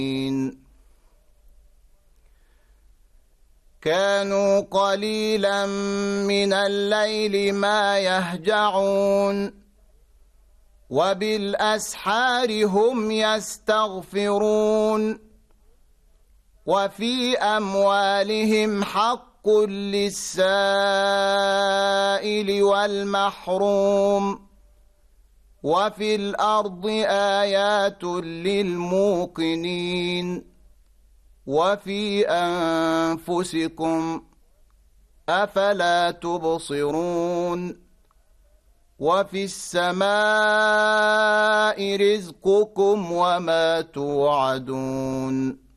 كانوا قليلا من الليل ما يهجعون وبالأسحار هم يستغفرون وفي أموالهم حق للسائل والمحروم وفي الأرض آيات للموقنين وفي أنفسكم أفلا تبصرون وفي السماء رزقكم وما توعدون